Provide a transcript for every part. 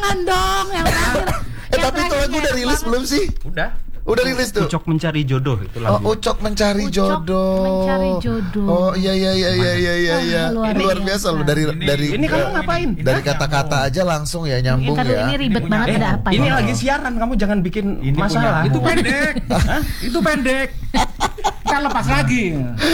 Jangan dong yang terakhir. Tapi itu lagu udah rilis belum sih? Udah rilis tuh. Ucok Mencari Jodoh itu lagu. Ucok Mencari Jodoh. Mencari Jodoh. Oh iya. Luar biasa loh dari Ini kamu ngapain? Dari kata-kata aja langsung ya nyambung ya. Ini ribet banget ada apa? Ini lagi siaran, kamu jangan bikin masalah. Itu pendek. Itu pendek. Kita lepas lagi.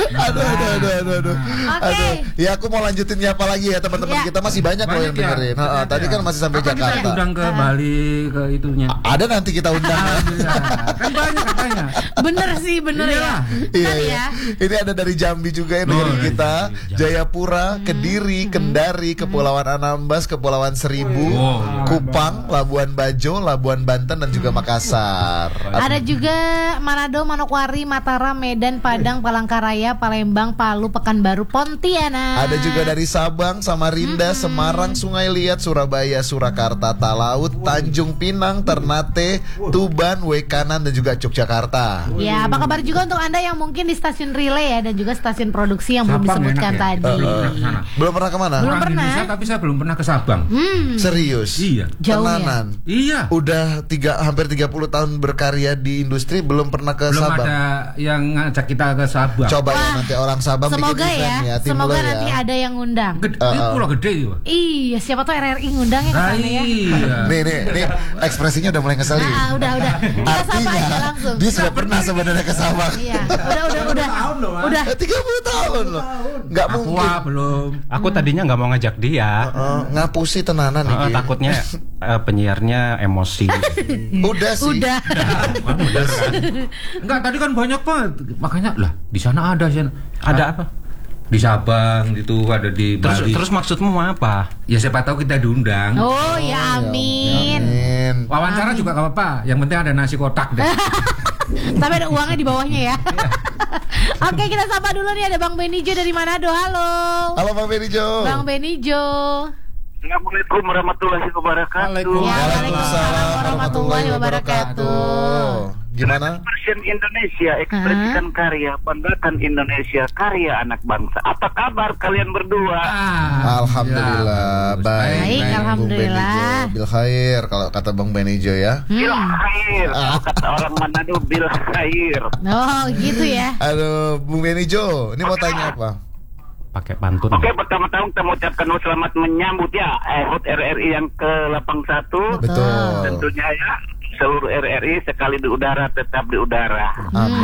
Aduh. Oke. Ya aku mau lanjutin nyapa lagi ya teman-teman kita masih banyak loh yang dengerin. Tadi kan masih sampai Kita Jakarta. undang ke Bali ke itunya. Ada nanti kita undang. Kan banyak katanya. Bener sih, bener ya. Iya. Ini ada dari Jambi juga yang dengerin kita, Jayapura, Kediri, Kendari, Kepulauan Anambas, Kepulauan Seribu, Kupang, Labuan Bajo, Labuan Banten dan juga Makassar. Ada juga Manado, Manokwari, Mataram, Medan, Padang, Palangkaraya, Palembang, Palu, Pekanbaru, Pontianak. Ada juga dari Sabang, Samarinda, Semarang, Sungai Liat, Surabaya, Surakarta, Talaut, Tanjung Pinang, Ternate, Tuban, Wekanan dan juga Yogyakarta. Ya, apa kabar juga untuk Anda yang mungkin di stasiun relay ya dan juga stasiun produksi yang belum disebutkan tadi. Belum pernah kemana? Belum Orang pernah. Indonesia tapi saya belum pernah ke Sabang. Serius? Iya. Jauh ya? Tenanan? Iya. Udah hampir 30 tahun berkarya di industri belum pernah ke Belum Sabang. ada yang ngajak kita ke Sabang. Coba ya nanti orang Sabang Semoga bikin event ya, tim semoga lo ya. nanti ada yang ngundang. Itu pulau gede juga. Iya, siapa tuh RRI ngundangnya ke sana ya. Iya. Nih ekspresinya udah mulai ngeselin. Udah. Kita sapa aja Artinya langsung. dia sudah pernah sebenarnya ke Sabang. Iya, udah. 30 tahun loh. Nggak mungkin. Belum. Aku tadinya nggak mau ngajak dia. Ngapusi tenanan nih. Ki. Takutnya penyiarnya emosi. Udah sih. Udah. Enggak, tadi kan banyak banget. Makanya lah di sana ada sih. Ada apa? Di Sabang itu ada di Bali. Terus maksudmu apa? Ya siapa tahu kita diundang. Oh ya amin. Wawancara juga gak apa-apa. Yang penting ada nasi kotak deh. Tapi ada uangnya di bawahnya ya. Oke, kita sapa dulu nih, ada Bang Benijo dari Manado. Halo Bang Benijo. Bang Benijo. Assalamualaikum warahmatullahi wabarakatuh. Waalaikumsalam warahmatullahi wabarakatuh. Gimana? Version Indonesia, ekspresikan karya, banggakan Indonesia, karya anak bangsa. Apa kabar kalian berdua? Alhamdulillah, baik. Alhamdulillah. Bil khair kalau kata Bang Benijo ya. Bil khair. Kata orang Manado, bil khair. Oh, gitu ya. Aduh, Bung Benijo, ini mau tanya apa? Pakai pantun. Oke, pertama-tama kita mengucapkan selamat menyambut ya HUT RRI yang ke-81. Betul. Tentunya ya seluruh RRI sekali di udara tetap di udara. Amin.